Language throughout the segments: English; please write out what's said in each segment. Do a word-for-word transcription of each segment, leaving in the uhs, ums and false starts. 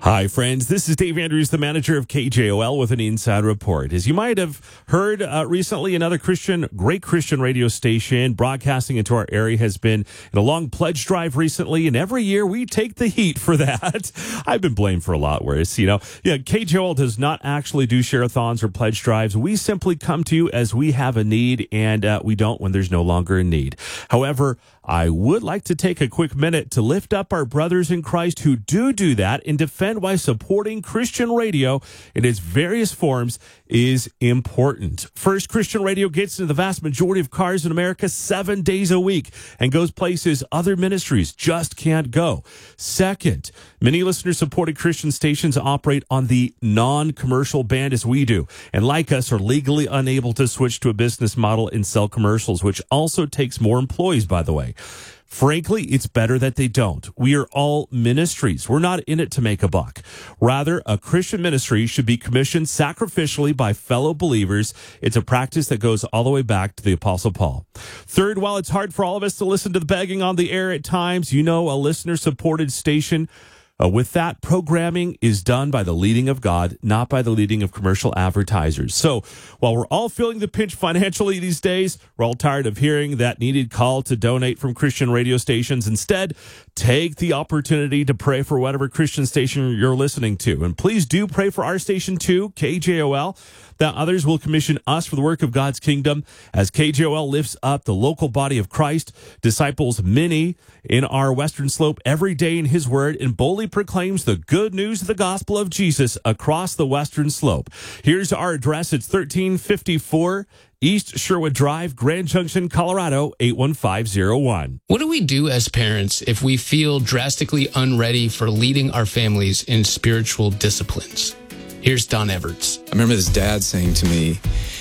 Hi, friends. This is Dave Andrews, the manager of K J O L, with an Inside Report. As you might have heard uh, recently, another Christian, great Christian radio station broadcasting into our area has been in a long pledge drive recently, and every year we take the heat for that. I've been blamed for a lot worse. You know, yeah, K J O L does not actually do share-a-thons or pledge drives. We simply come to you as we have a need, and uh, we don't when there's no longer a need. However, I would like to take a quick minute to lift up our brothers in Christ who do do that and defend why supporting Christian radio in its various forms is important. First, Christian radio gets into the vast majority of cars in America seven days a week and goes places other ministries just can't go. Second, many listener-supported Christian stations operate on the non-commercial band as we do, and like us are legally unable to switch to a business model and sell commercials, which also takes more employees, by the way. Frankly, it's better that they don't. We are all ministries. We're not in it to make a buck. Rather, a Christian ministry should be commissioned sacrificially by fellow believers. It's a practice that goes all the way back to the Apostle Paul. Third, while it's hard for all of us to listen to the begging on the air at times, you know, a listener-supported station Uh, with that, programming is done by the leading of God, not by the leading of commercial advertisers. So while we're all feeling the pinch financially these days, we're all tired of hearing that needed call to donate from Christian radio stations. Instead, take the opportunity to pray for whatever Christian station you're listening to. And please do pray for our station too, K J O L, that others will commission us for the work of God's kingdom as K J O L lifts up the local body of Christ, disciples many in our Western Slope every day in his word, and boldly proclaims the good news of the gospel of Jesus across the Western Slope. Here's our address. It's thirteen fifty-four East Sherwood Drive, Grand Junction, Colorado, eight one five zero one. What do we do as parents if we feel drastically unready for leading our families in spiritual disciplines? Here's Don Everts. I remember this dad saying to me,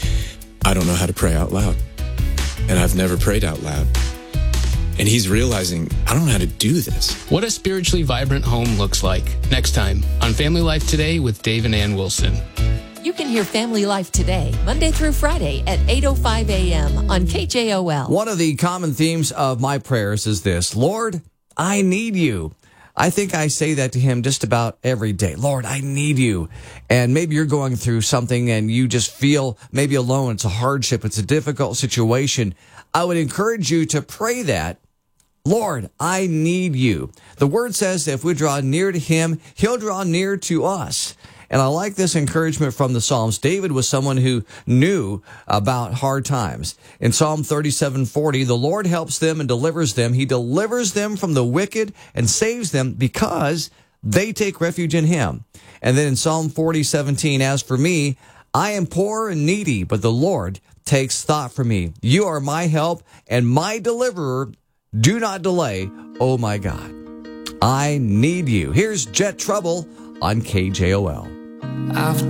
I don't know how to pray out loud. And I've never prayed out loud. And he's realizing, I don't know how to do this. What a spiritually vibrant home looks like. Next time on Family Life Today with Dave and Ann Wilson. You can hear Family Life Today, Monday through Friday at eight oh five a.m. on K J O L. One of the common themes of my prayers is this: Lord, I need you. I think I say that to him just about every day. Lord, I need you. And maybe you're going through something and you just feel maybe alone. It's a hardship. It's a difficult situation. I would encourage you to pray that. Lord, I need you. The word says that if we draw near to him, he'll draw near to us. And I like this encouragement from the Psalms. David was someone who knew about hard times. In Psalm thirty-seven forty, the Lord helps them and delivers them. He delivers them from the wicked and saves them because they take refuge in him. And then in Psalm forty seventeen, as for me, I am poor and needy, but the Lord takes thought for me. You are my help and my deliverer. Do not delay. Oh my God, I need you. Here's Jet Trouble on K J O L. I've